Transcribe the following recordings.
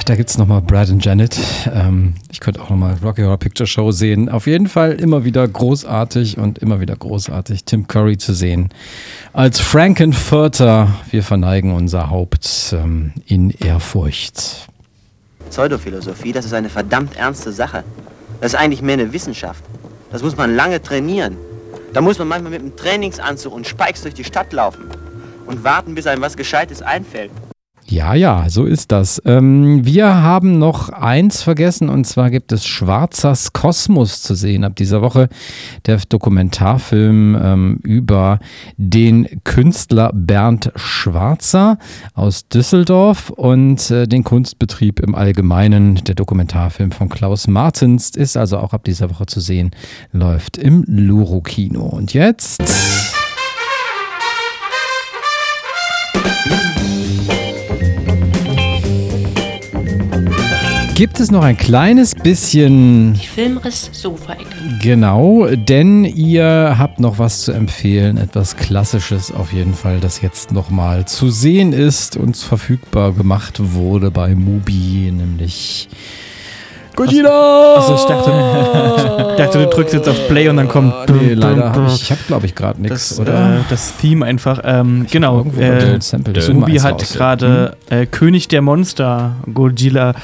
da gibt's nochmal Brad and Janet. Ich könnte auch nochmal Rocky Horror Picture Show sehen. Auf jeden Fall immer wieder großartig, Tim Curry zu sehen. Als Frankenfurter, wir verneigen unser Haupt in Ehrfurcht. Pseudophilosophie, das ist eine verdammt ernste Sache. Das ist eigentlich mehr eine Wissenschaft. Das muss man lange trainieren. Da muss man manchmal mit einem Trainingsanzug und Spikes durch die Stadt laufen und warten, bis einem was Gescheites einfällt. Ja, so ist das. Wir haben noch eins vergessen, und zwar gibt es Schwarzers Kosmos zu sehen ab dieser Woche. Der Dokumentarfilm über den Künstler Bernd Schwarzer aus Düsseldorf und den Kunstbetrieb im Allgemeinen. Der Dokumentarfilm von Klaus Martens ist also auch ab dieser Woche zu sehen, läuft im Luro-Kino. Und jetzt... gibt es noch ein kleines bisschen... die Filmriss-Sofa-Ecke. Genau, denn ihr habt noch was zu empfehlen, etwas Klassisches auf jeden Fall, das jetzt nochmal zu sehen ist und verfügbar gemacht wurde bei Mubi, nämlich... Gojira! Achso, ich dachte, du drückst jetzt auf Play und dann kommt... Nee, leider habe ich glaube ich, gerade nichts, oder? Das Theme einfach. Genau, Mubi hat gerade König der Monster, Gojira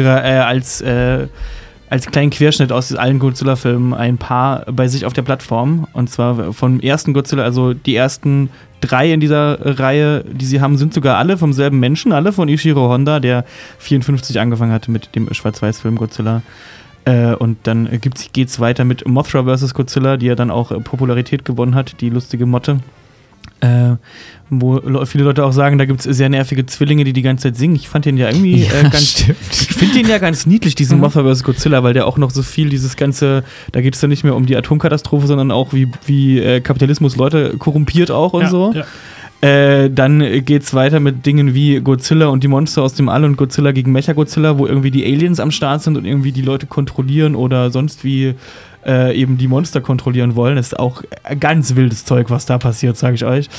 als kleinen Querschnitt aus allen Godzilla-Filmen ein Paar bei sich auf der Plattform. Und zwar vom ersten Godzilla, also die ersten 3 in dieser Reihe, die sie haben, sind sogar alle vom selben Menschen, alle von Ishiro Honda, der 54 angefangen hatte mit dem Schwarz-Weiß-Film Godzilla. Und dann geht's weiter mit Mothra vs. Godzilla, die ja dann auch Popularität gewonnen hat, die lustige Motte. Wo viele Leute auch sagen, da gibt es sehr nervige Zwillinge, die ganze Zeit singen. Ich fand den ja irgendwie ich finde den ja ganz niedlich, diesen Mothra vs. Godzilla, weil der auch noch so viel dieses ganze, da geht es dann nicht mehr um die Atomkatastrophe, sondern auch wie Kapitalismus Leute korrumpiert auch und so. Ja. Dann geht's weiter mit Dingen wie Godzilla und die Monster aus dem All und Godzilla gegen Mechagodzilla, wo irgendwie die Aliens am Start sind und irgendwie die Leute kontrollieren oder sonst wie eben die Monster kontrollieren wollen. Das ist auch ganz wildes Zeug, was da passiert, sage ich euch.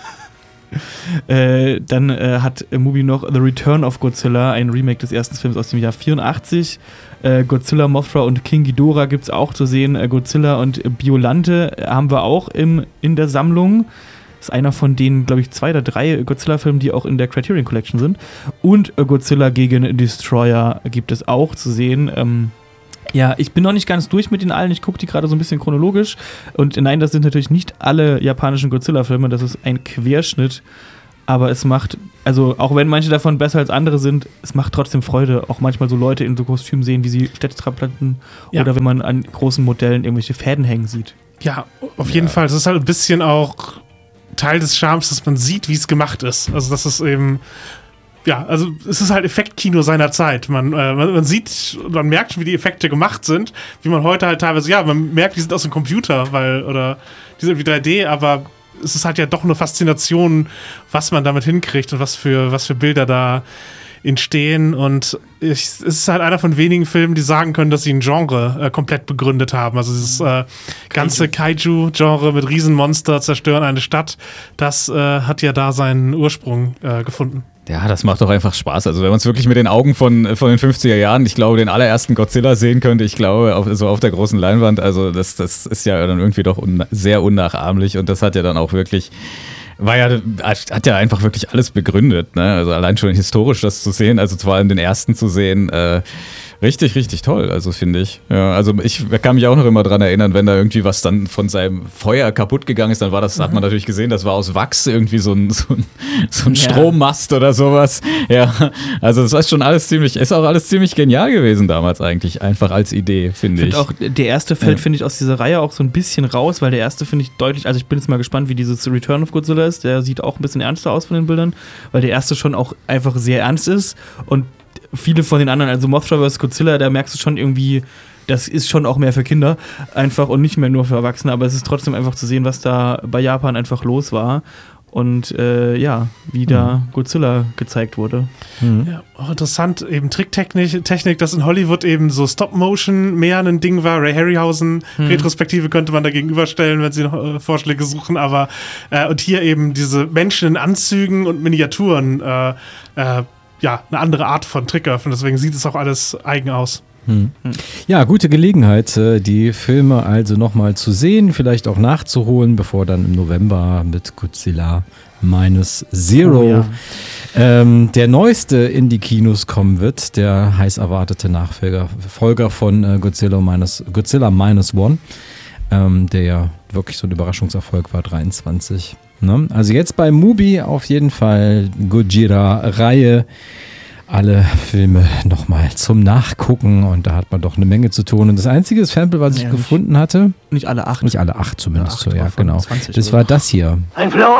Dann hat Mubi noch The Return of Godzilla, ein Remake des ersten Films aus dem Jahr 84. Godzilla, Mothra und King Ghidorah gibt es auch zu sehen. Godzilla und Biolante haben wir auch in der Sammlung. Das ist einer von den, glaube ich, 2 oder 3 Godzilla-Filmen, die auch in der Criterion Collection sind. Und Godzilla gegen Destroyer gibt es auch zu sehen. Ja, ich bin noch nicht ganz durch mit den allen. Ich gucke die gerade so ein bisschen chronologisch. Und nein, das sind natürlich nicht alle japanischen Godzilla-Filme. Das ist ein Querschnitt. Aber es macht, also auch wenn manche davon besser als andere sind, es macht trotzdem Freude, auch manchmal so Leute in so Kostümen sehen, wie sie Städte trampeln. Ja. Oder wenn man an großen Modellen irgendwelche Fäden hängen sieht. Ja, auf jeden Fall. Das ist halt ein bisschen auch Teil des Charmes, dass man sieht, wie es gemacht ist. Also das ist eben... Ja, also es ist halt Effektkino seiner Zeit. Man sieht, man merkt, wie die Effekte gemacht sind, wie man heute halt teilweise, ja, man merkt, die sind aus dem Computer, oder die sind wie 3D, aber es ist halt ja doch eine Faszination, was man damit hinkriegt und was für Bilder da entstehen. Und es ist halt einer von wenigen Filmen, die sagen können, dass sie ein Genre komplett begründet haben. Also dieses ganze Kaiju-Genre mit Riesenmonster zerstören eine Stadt, das hat ja da seinen Ursprung gefunden. Ja, das macht doch einfach Spaß. Also wenn man es wirklich mit den Augen von den 50er Jahren, ich glaube, den allerersten Godzilla sehen könnte, ich glaube, auf der großen Leinwand, also das ist ja dann irgendwie doch sehr unnachahmlich und das hat ja dann auch wirklich, hat ja einfach wirklich alles begründet, ne? Also allein schon historisch das zu sehen, also vor allem den ersten zu sehen, richtig, richtig toll, also finde ich. Ja, also ich kann mich auch noch immer dran erinnern, wenn da irgendwie was dann von seinem Feuer kaputt gegangen ist, dann war das, hat man natürlich gesehen, das war aus Wachs irgendwie so ein Strommast oder sowas. Ja, also das ist alles ziemlich genial gewesen damals eigentlich, einfach als Idee, finde ich. Auch der erste fällt, finde ich, aus dieser Reihe auch so ein bisschen raus, weil der erste finde ich deutlich, also ich bin jetzt mal gespannt, wie dieses Return of Godzilla ist, der sieht auch ein bisschen ernster aus von den Bildern, weil der erste schon auch einfach sehr ernst ist und viele von den anderen, also Mothra vs. Godzilla, da merkst du schon irgendwie, das ist schon auch mehr für Kinder einfach und nicht mehr nur für Erwachsene, aber es ist trotzdem einfach zu sehen, was da bei Japan einfach los war und wie da Godzilla gezeigt wurde. Ja, auch interessant, eben Tricktechnik, dass in Hollywood eben so Stop-Motion mehr ein Ding war. Ray Harryhausen, Retrospektive könnte man da gegenüberstellen, wenn sie noch Vorschläge suchen, aber und hier eben diese Menschen in Anzügen und Miniaturen eine andere Art von Triggeröffnung. Deswegen sieht es auch alles eigen aus. Ja, gute Gelegenheit, die Filme also nochmal zu sehen, vielleicht auch nachzuholen, bevor dann im November mit Godzilla Minus Zero der neueste in die Kinos kommen wird, der heiß erwartete Nachfolger von Godzilla Minus One, der ja wirklich so ein Überraschungserfolg war, 23. Ne? Also jetzt bei Mubi auf jeden Fall Gojira-Reihe. Alle Filme nochmal zum Nachgucken und da hat man doch eine Menge zu tun. Und das einzige Sample, was ich gefunden hatte. Nicht alle 8. Nicht alle 8 zumindest, ja, genau. 20 das war das hier. Ein Floß!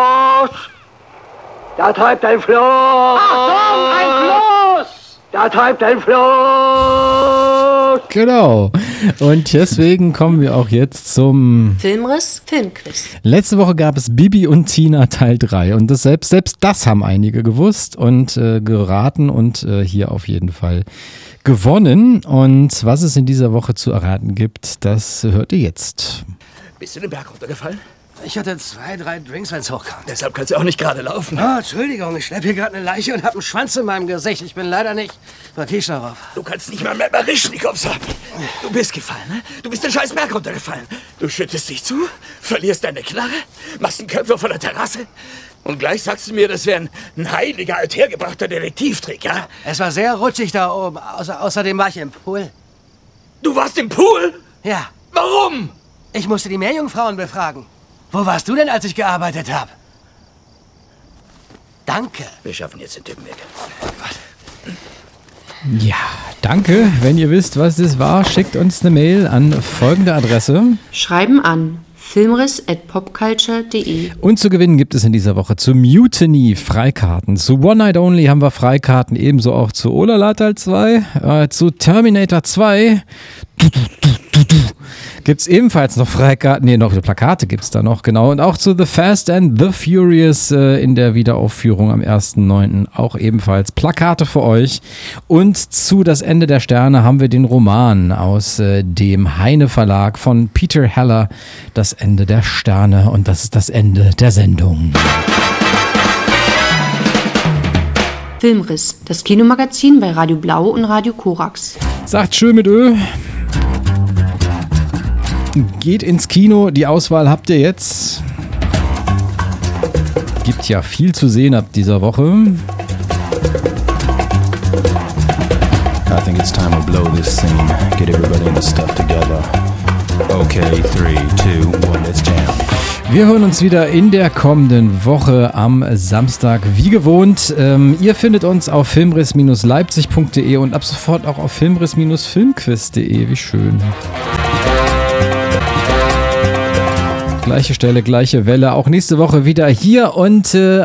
Da treibt ein Floß! Achtung, ein Floß! Da treibt ein Floß! Genau. Und deswegen kommen wir auch jetzt zum Filmriss, Filmquiz. Letzte Woche gab es Bibi und Tina Teil 3 und das selbst das haben einige gewusst und geraten und hier auf jeden Fall gewonnen. Und was es in dieser Woche zu erraten gibt, das hört ihr jetzt. Bist du den Berg runtergefallen? Ich hatte 2, 3 Drinks, wenn's hochkam. Deshalb kannst du auch nicht gerade laufen. Oh, Entschuldigung, ich schleppe hier gerade eine Leiche und hab einen Schwanz in meinem Gesicht. Ich bin leider nicht vertieft darauf. Du kannst nicht mal mehr Barischnikow sagen. Du bist gefallen, ne? Du bist den scheiß Berg runtergefallen. Du schüttest dich zu, verlierst deine Knarre, machst einen Köpfer von der Terrasse und gleich sagst du mir, das wäre ein heiliger, althergebrachter Detektivtrick, ja? Es war sehr rutschig da oben. Außerdem war ich im Pool. Du warst im Pool? Ja. Warum? Ich musste die Meerjungfrauen befragen. Wo warst du denn, als ich gearbeitet habe? Danke. Wir schaffen jetzt den Typen weg. Ja, danke. Wenn ihr wisst, was das war, schickt uns eine Mail an folgende Adresse. Schreiben an filmriss@popculture.de. Und zu gewinnen gibt es in dieser Woche zu Mutiny Freikarten. Zu One Night Only haben wir Freikarten, ebenso auch zu Olala Teil 2, zu Terminator 2. Gibt es ebenfalls noch Freikarten, noch Plakate gibt es da noch, genau. Und auch zu The Fast and the Furious in der Wiederaufführung am 1.9. auch ebenfalls Plakate für euch. Und zu Das Ende der Sterne haben wir den Roman aus dem Heine Verlag von Peter Heller, Das Ende der Sterne. Und das ist das Ende der Sendung. Filmriss, das Kinomagazin bei Radio Blau und Radio Korax. Sagt schön mit Ö. Geht ins Kino, die Auswahl habt ihr jetzt. Gibt ja viel zu sehen ab dieser Woche. I think it's time to blow this scene. Get everybody in the stuff together. Okay, 3, 2, 1, let's jam. Wir hören uns wieder in der kommenden Woche am Samstag, wie gewohnt. Ihr findet uns auf filmriss-leipzig.de und ab sofort auch auf filmriss-filmquiz.de. Wie schön. Gleiche Stelle, gleiche Welle, auch nächste Woche wieder hier und